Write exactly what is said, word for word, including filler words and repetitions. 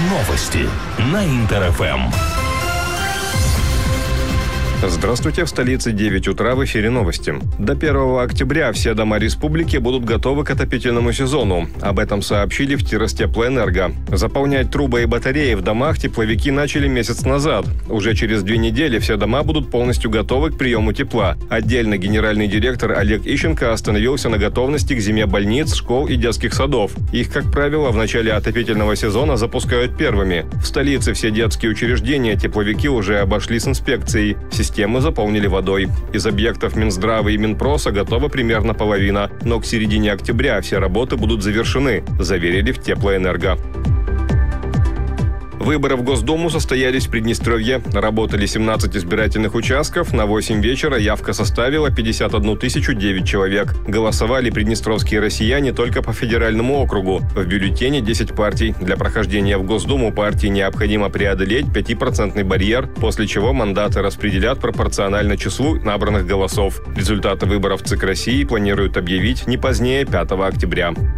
Новости на Интер-ФМ. Здравствуйте, в столице девять утра, в эфире новости. До первого октября все дома республики будут готовы к отопительному сезону. Об этом сообщили в Тиростеплоэнерго. Заполнять трубы и батареи в домах тепловики начали месяц назад. Уже через две недели все дома будут полностью готовы к приему тепла. Отдельно генеральный директор Олег Ищенко остановился на готовности к зиме больниц, школ и детских садов. Их, как правило, в начале отопительного сезона запускают первыми. В столице все детские учреждения тепловики уже обошли с инспекцией. Системы заполнили водой. Из объектов Минздрава и Минпроса готова примерно половина, но к середине октября все работы будут завершены, заверили в Теплоэнерго. Выборы в Госдуму состоялись в Приднестровье. Работали семнадцать избирательных участков. На восемь вечера явка составила пятьдесят одну тысячу девять человек. Голосовали приднестровские россияне только по федеральному округу. В бюллетене десять партий. Для прохождения в Госдуму партии необходимо преодолеть пятипроцентный барьер, после чего мандаты распределят пропорционально числу набранных голосов. Результаты выборов ЦИК России планируют объявить не позднее пятого октября.